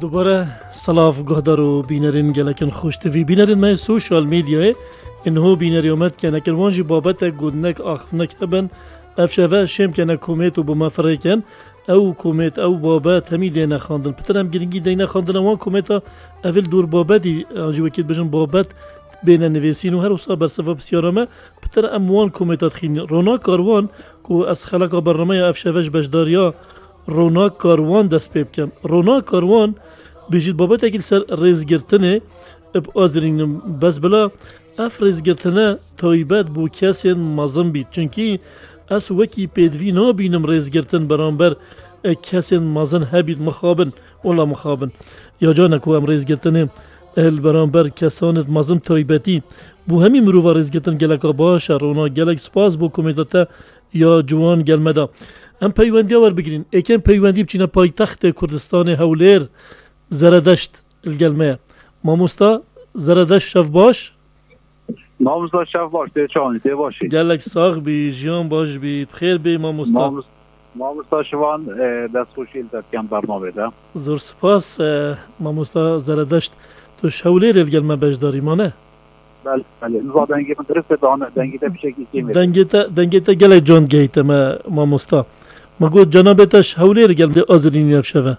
دوباره سلاف گهدار و بینرین گلکن خوش توی بینرین ما سوشال میدیای انهو بینری اومد که نکر وانجی بابت گودنک آخفنک هبن افشوه شم کنه کومیت و بما فرایکن او کومیت او بابت همی دینا خواندن پترم گرینگی دینا خواندن وان کومیتا اول دور بابتی آنجی وکیت بجن بابت بین نویسین و هر وصا برسوا بسیارمه پتر اموان کومیتات خین رونا کاروان کو از خلق برنامه افشوهش بجداریا رونا کاروان دست پی بکن رونا کاروان بیشتر بابت اگه سر ریزگرتنه اب آذرین بس بلا اف ریزگرتنه تایبت بو کسی مازن بید چونکی از وکی پیدوی نبینم ریزگرتن برانبر کسی مازن هبید مخابن ولا مخابن یا جا نکو هم ریزگرتنه اهل برانبر کسانت مازن تایبتی بو همی مروفا ریزگرتن گلکا باشه رونا گلک سپاس بو کمیتاتا یا جوان گلمدا ام پیوندی آور بگیرین ایکن پیوندی بچینه پایتخت کردستان هولیر زردشت الگلمه ماموستا زردشت شف باش ماموستا شف باش ده چانی ده باشی گلک ساغ بی جیان باش بی بخیر بی ماموستا ماموستا شوان دست خوشیل دست کم برنامه ده زور سپاس ماموستا زردشت تو هولیر الگلمه بجداری مانه بله بله نزا دنگی من درسته دانه دنگی ده پیشه کی میره دنگی تا گلک جان گیته ما ماموستا ما گفت جنابتش هولیر گلمه آذرینی افشوه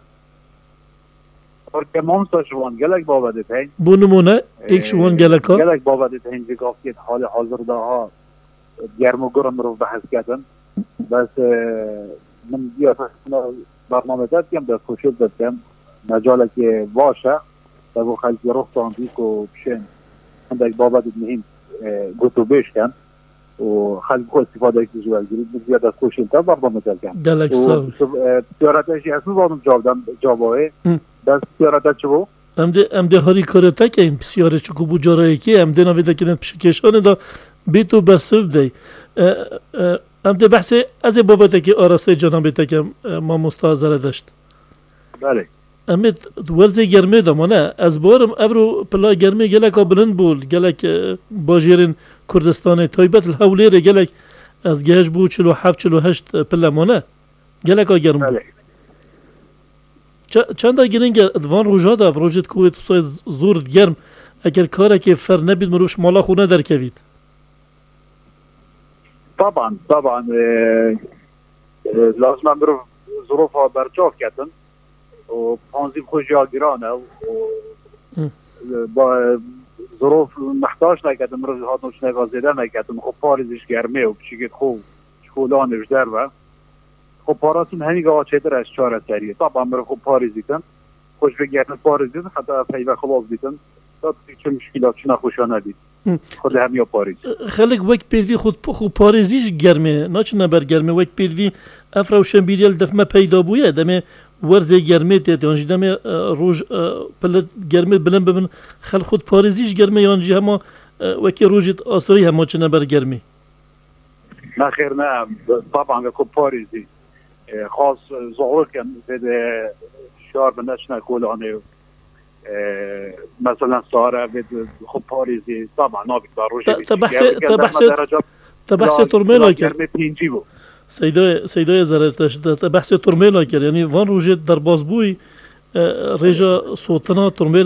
که ماموستا شوان گلک بابده تین بو نمونه ایک شوان گلکا گلک بابده تین جگافیت حال حاضر ده ها گرم و گرم رو بحث کردن بس من بیاد برنامه دادیم دست خوشید دادیم مجاله که باشه تا خلقی روح تاندیک و بشین عندك بابا مهم قلتو بيش كان وخلق خو استفاده كيجوا جديد بزياده خوش انت برضه مثل كان قالك صار سيارات شيء اسمه بعضهم جوابه بس سيارات شو امده هاری کارتا که این بسیاره چکو بو جارایی که امده نویده کنند پشکشانه دا بیتو برسف دی امده بحث از بابته که آراسته جانم بیتا که ما مستازره داشت بله امید ورزه گرمه دامانه از بارم ابرو پلا گرمه گلک بلند بول گلک باجیرین کردستان تایبت الهولیر گلک از گهش بو 47-48 پلا مانه گلک گرم بول چند گرینگ ادوان روژا دا روژت کویت سای زور گرم اگر کاره که فر نبید مروش مالا خونه در کوید طبعا لازم امرو ظروفها برجاف کردن و تنظیم خوش جاگیرانه و با ظروف محتاج نکردم مرز هات نوش نگازیده نکردم خب پاریزش گرمه و بچیگید خوب شکولانش در و خب پاراسون همی گاه چیدر از چاره سریه طبعا مرز خوب پاریزیدن خوش بگردن پاریزیدن حتی پیوه خلاص دیدن تا چه مشکلات چه نخوشانه دید خود همی ها پاریز خلق وک پیدوی خود پاریزیش گرمه ناچه نبر گرمه وک پیدوی افرا و شنبیریل دفمه پیدا بویه دمه ورزه گرمه تیت یعنی دمه روز پلت گرمه بلند ببین خل خود پاریزیش گرمه یعنی همه وکی روزت آسایی همه چه نبر گرمه نه خیر نه طبعا خود پاریزی خاص ظهور کن بده شعر بندش نکولانه مثلا ساره بده خود پاریزی طبعا نابید بر روزی تبحث ترميلا گرمه پینجی بود سيداي زرتش بحث ترميلا كر يعني وان روجت در بازبوي رجا صوتنا ترميلا